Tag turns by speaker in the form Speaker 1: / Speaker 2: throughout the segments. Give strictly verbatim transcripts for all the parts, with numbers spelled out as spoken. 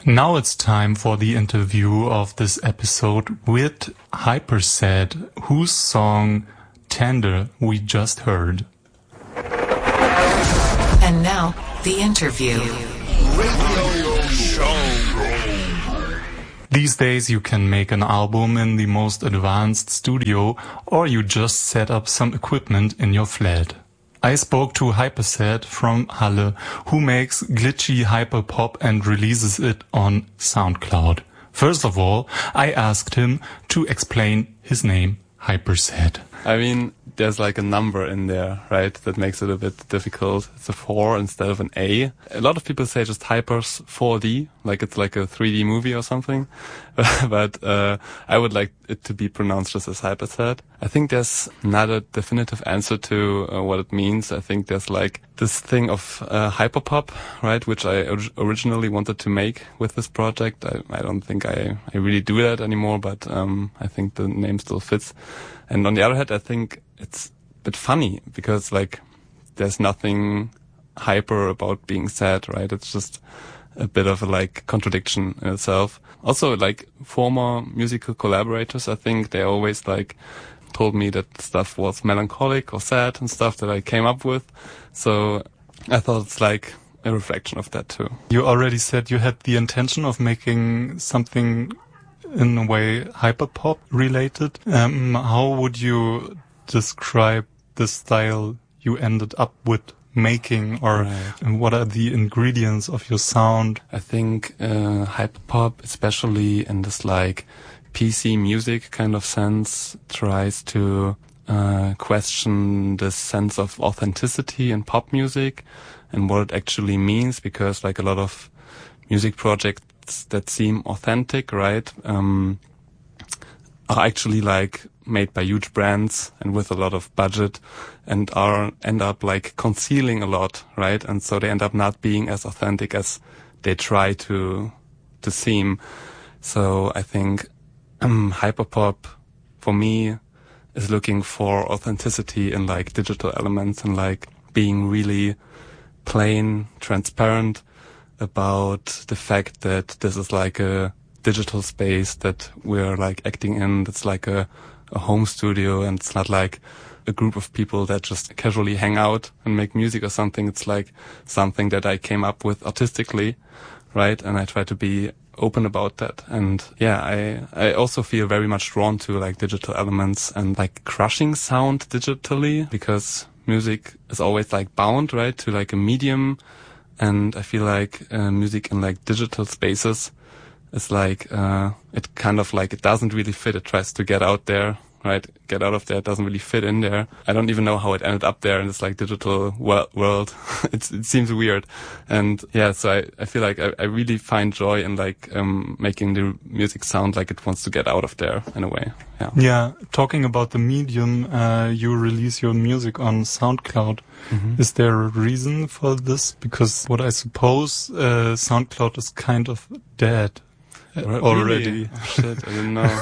Speaker 1: Now it's time for the interview of this episode with Hypersad, whose song Tender we just heard.
Speaker 2: And now, the interview.
Speaker 3: Radio show.
Speaker 1: These days you can make an album in the most advanced studio, or you just set up some equipment in your flat. I spoke to Hypersad from Halle, who makes glitchy hyperpop and releases it on SoundCloud. First of all, I asked him to explain his name, Hypersad.
Speaker 4: I mean, there's like a number in there, right? That makes it a bit difficult. It's a four instead of an A. A lot of people say just Hypers four D, like it's like a three D movie or something. But uh I would like it to be pronounced just as Hypersad. I think there's not a definitive answer to uh, what it means. I think there's like this thing of uh, hyperpop, right? Which I or- originally wanted to make with this project. I, I don't think I, I really do that anymore, but um I think the name still fits. And on the other hand, I think it's a bit funny because like there's nothing hyper about being sad, right? It's just a bit of a like contradiction in itself. Also, like former musical collaborators, I think they always like told me that stuff was melancholic or sad and stuff that I came up with. So I thought it's like a reflection of that too.
Speaker 1: You already said you had the intention of making something in a way hyperpop related. Um, how would you describe the style you ended up with making, or right. what are the ingredients of your sound?
Speaker 4: I think uh, hyperpop, especially in this like P C music kind of sense, tries to uh, question the sense of authenticity in pop music and what it actually means, because like a lot of music projects that seem authentic, right, um, are actually like made by huge brands and with a lot of budget and are end up like concealing a lot, right? And so they end up not being as authentic as they try to to seem. So I think um, hyperpop for me is looking for authenticity in like digital elements and like being really plain, transparent about the fact that this is like a digital space that we're like acting in. That's like a, a home studio, and it's not like a group of people that just casually hang out and make music or something. It's like something that I came up with artistically, right? And I try to be open about that. And yeah, I, I also feel very much drawn to like digital elements and like crushing sound digitally, because music is always like bound, right, to like a medium. And I feel like uh, music in like digital spaces is like, uh, it kind of like, it doesn't really fit. It tries to get out there, right? Get out of there. It doesn't really fit in there. I don't even know how it ended up there in this like digital wo- world. it's, it seems weird. And yeah, so I, I feel like I, I really find joy in like, um, making the music sound like it wants to get out of there in a way. Yeah.
Speaker 1: Yeah. Talking about the medium, uh, you release your music on SoundCloud. Mm-hmm. Is there a reason for this? Because what I suppose, uh, SoundCloud is kind of dead.
Speaker 4: Really?
Speaker 1: Already.
Speaker 4: Oh, shit, I didn't know.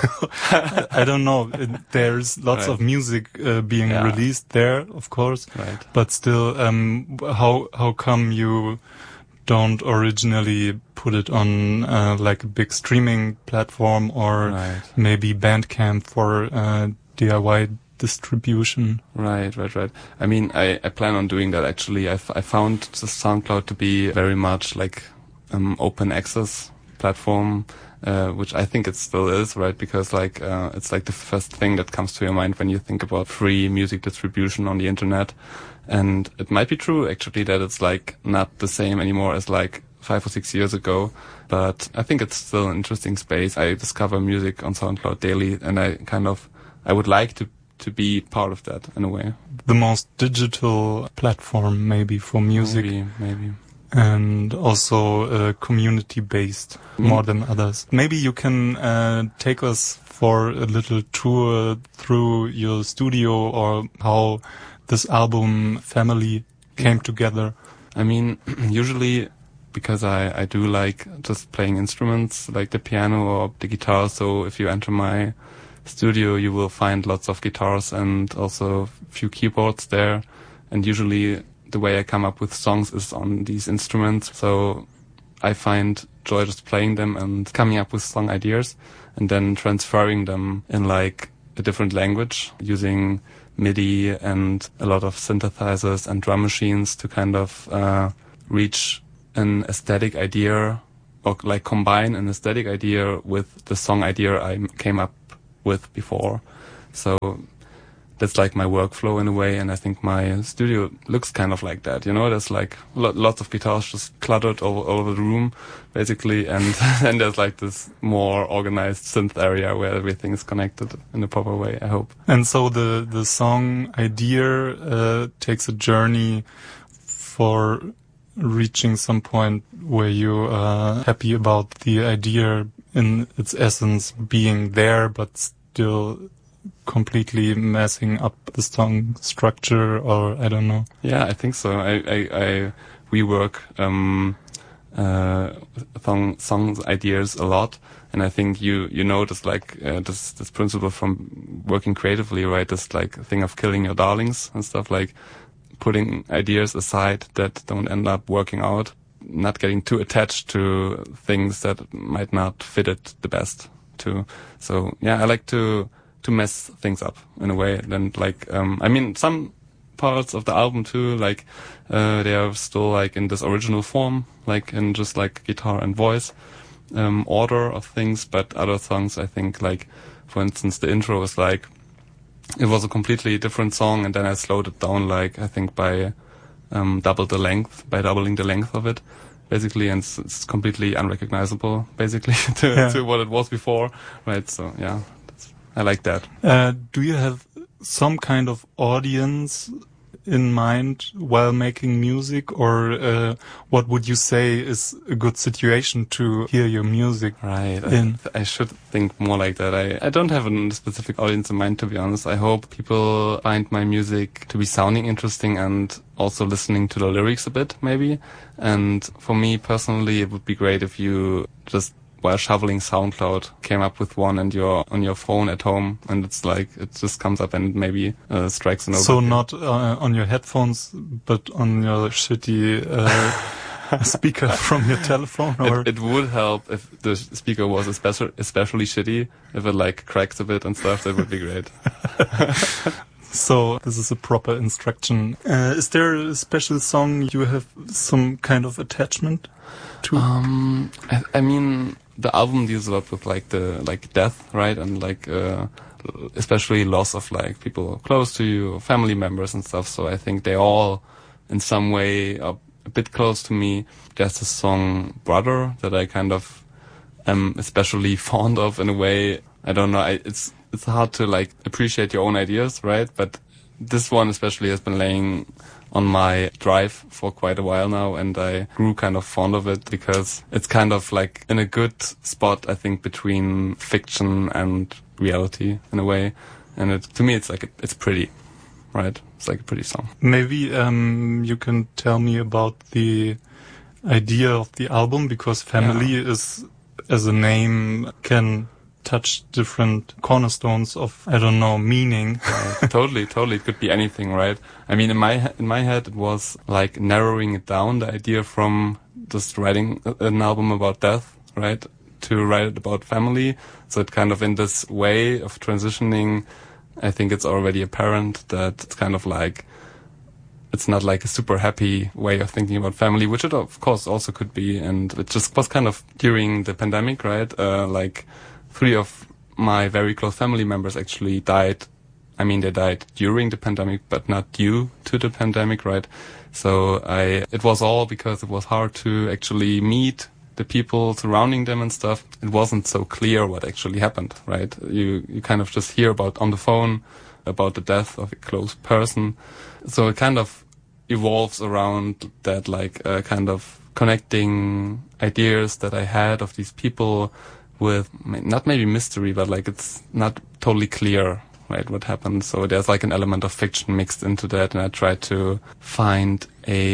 Speaker 1: I don't know. There's lots
Speaker 4: right.
Speaker 1: of music uh, being
Speaker 4: yeah.
Speaker 1: released there, of course.
Speaker 4: Right.
Speaker 1: But still, um, how how come you don't originally put it on uh, like a big streaming platform, or
Speaker 4: right.
Speaker 1: maybe Bandcamp for uh, D I Y distribution?
Speaker 4: Right, right, right. I mean, I, I plan on doing that actually. I, f- I found the SoundCloud to be very much like um, open access platform, uh, which I think it still is, right? Because like, uh, it's like the first thing that comes to your mind when you think about free music distribution on the internet. And it might be true actually that it's like not the same anymore as like five or six years ago, but I think it's still an interesting space. I discover music on SoundCloud daily, and I kind of, I would like to to be part of that in a way.
Speaker 1: The most digital platform maybe for music.
Speaker 4: Maybe, maybe.
Speaker 1: And also uh, community-based mm. more than others. Maybe you can uh, take us for a little tour through your studio, or how this album family came together.
Speaker 4: I mean, usually because I, I do like just playing instruments like the piano or the guitar, so if you enter my studio you will find lots of guitars and also a few keyboards there, and usually the way I come up with songs is on these instruments. So I find enjoy just playing them and coming up with song ideas and then transferring them in like a different language using MIDI and a lot of synthesizers and drum machines to kind of uh, reach an aesthetic idea or like combine an aesthetic idea with the song idea I came up with before. So that's like my workflow in a way, and I think my studio looks kind of like that, you know, there's like lo- lots of guitars just cluttered all, all over the room basically, and then there's like this more organized synth area where everything is connected in a proper way, I hope.
Speaker 1: And so the, the song idea uh, takes a journey for reaching some point where you are happy about the idea in its essence being there, but still completely messing up the song structure, or I don't know.
Speaker 4: Yeah, I think so. I, I, I rework um, uh, song, song ideas a lot, and I think you, you notice like uh, this this principle from working creatively, right? This like thing of killing your darlings and stuff, like putting ideas aside that don't end up working out, not getting too attached to things that might not fit it the best too. So yeah, I like to to mess things up in a way. And like, um, I mean, some parts of the album too, like, uh, they are still like in this original form, like in just like guitar and voice, um, order of things. But other songs, I think like, for instance, the intro is like, it was a completely different song, and then I slowed it down, like, I think by, um, double the length, by doubling the length of it, basically, and it's, it's completely unrecognizable, basically, to, yeah. to what it was before, right? So, yeah. I like that.
Speaker 1: Uh, do you have some kind of audience in mind while making music, or uh, what would you say is a good situation to hear your music?
Speaker 4: Right.
Speaker 1: In?
Speaker 4: I, I should think more like that. I, I don't have a specific audience in mind, to be honest. I hope people find my music to be sounding interesting and also listening to the lyrics a bit, maybe. And for me personally, it would be great if you just while shoveling SoundCloud came up with one, and you're on your phone at home, and it's like it just comes up and maybe uh, strikes an.
Speaker 1: So not uh, on your headphones, but on your shitty uh, speaker from your telephone, or
Speaker 4: it, it would help if the speaker was especially especially shitty. If it like cracks a bit and stuff, that would be great.
Speaker 1: So this is a proper instruction. Uh, is there a special song you have some kind of attachment to?
Speaker 4: Um, I, I mean, the album deals a lot with like the like death, right, and like uh, especially loss of like people close to you, family members and stuff. So I think they all, in some way, are a bit close to me. There's a song "Brother" that I kind of am especially fond of in a way. I don't know. I, it's it's hard to like appreciate your own ideas, right? But this one especially has been laying on my drive for quite a while now, and I grew kind of fond of it because it's kind of like in a good spot, I think, between fiction and reality in a way. And it, to me, it's like, a, it's pretty, right? It's like a pretty song.
Speaker 1: Maybe um, you can tell me about the idea of the album, because Family yeah. is, as a name, can touch different cornerstones of, I don't know, meaning.
Speaker 4: Right. Totally, totally. It could be anything, right? I mean, in my in my head, it was like narrowing it down, the idea from just writing an album about death, right, to write it about family. So it kind of in this way of transitioning, I think it's already apparent that it's kind of like, it's not like a super happy way of thinking about family, which it of course also could be. And it just was kind of during the pandemic, right? Uh, like, Three of my very close family members actually died. I mean, they died during the pandemic, but not due to the pandemic, right? So I, it was all because it was hard to actually meet the people surrounding them and stuff. It wasn't so clear what actually happened, right? You, you kind of just hear about on the phone about the death of a close person. So it kind of evolves around that, like, uh, kind of connecting ideas that I had of these people with not maybe mystery, but like it's not totally clear, right, what happened. So there's like an element of fiction mixed into that, and I try to find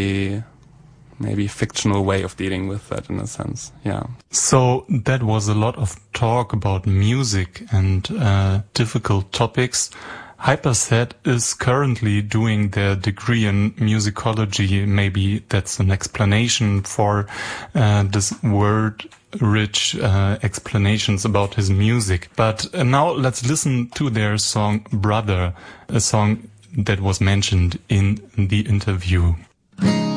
Speaker 4: a maybe fictional way of dealing with that in a sense. Yeah.
Speaker 1: So that was a lot of talk about music and uh, difficult topics. Hyperset is currently doing their degree in musicology. Maybe that's an explanation for uh, this word-rich uh, explanations about his music. But uh, now let's listen to their song Brother, a song that was mentioned in the interview.